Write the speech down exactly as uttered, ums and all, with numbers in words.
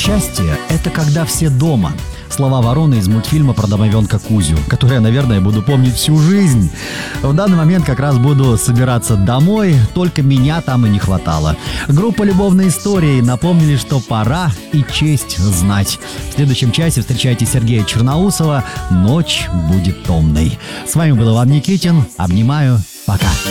Счастье – это когда все дома. Слова вороны из мультфильма про домовенка Кузю, который я, наверное, буду помнить всю жизнь. В данный момент как раз буду собираться домой, только меня там и не хватало. Группа «Любовные истории» напомнили, что пора и честь знать. В следующем часе встречайте Сергея Черноусова. Ночь будет томной. С вами был Иван Никитин. Обнимаю. Пока.